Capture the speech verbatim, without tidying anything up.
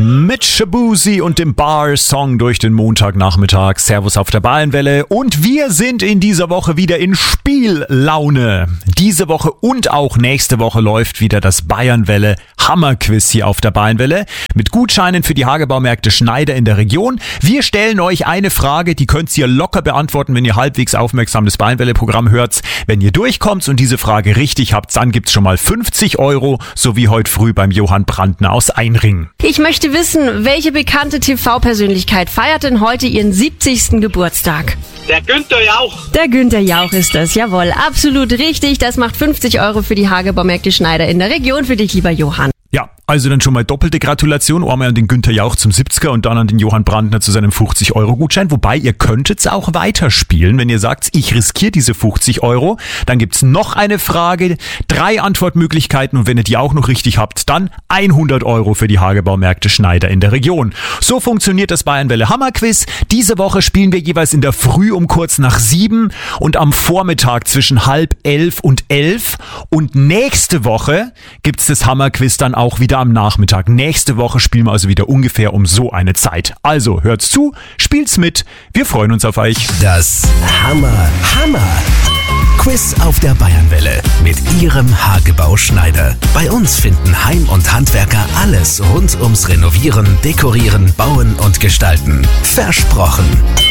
Mit Shabuzi und dem Bar-Song durch den Montagnachmittag. Servus auf der Bayernwelle. Und wir sind in dieser Woche wieder in Spiellaune. Diese Woche und auch nächste Woche läuft wieder das Bayernwelle Hammerquiz hier auf der Bayernwelle. Mit Gutscheinen für die Hagebaumärkte Schneider in der Region. Wir stellen euch eine Frage, die könnt ihr locker beantworten, wenn ihr halbwegs aufmerksam das Bayernwelle-Programm hört. Wenn ihr durchkommt und diese Frage richtig habt, dann gibt's schon mal fünfzig Euro, so wie heute früh beim Johann Brandner aus Einringen. Ich möchte wissen, welche bekannte T V-Persönlichkeit feiert denn heute ihren siebzigsten Geburtstag? Der Günther Jauch. Der Günther Jauch ist das, jawohl, absolut richtig. Das macht fünfzig Euro für die Hagebaumärkte Schneider in der Region. Für dich, lieber Johann. Ja, also dann schon mal doppelte Gratulation. Einmal an den Günther Jauch zum siebziger und dann an den Johann Brandner zu seinem fünfzig Euro Gutschein. Wobei, ihr könntet auch weiterspielen, wenn ihr sagt, ich riskiere diese fünfzig Euro. Dann gibt's noch eine Frage, drei Antwortmöglichkeiten und wenn ihr die auch noch richtig habt, dann hundert Euro für die Hagebaumärkte Schneider in der Region. So funktioniert das Bayernwelle Hammerquiz. Diese Woche spielen wir jeweils in der Früh um kurz nach sieben und am Vormittag zwischen halb elf und elf. Und nächste Woche gibt's das Hammerquiz dann auch wieder am Nachmittag. Nächste Woche spielen wir also wieder ungefähr um so eine Zeit. Also hört's zu, spielt's mit. Wir freuen uns auf euch. Das Hammer Hammer Quiz auf der Bayernwelle mit Ihrem Hagebau Schneider. Bei uns finden Heim- und Handwerker alles rund ums Renovieren, Dekorieren, Bauen und Gestalten. Versprochen.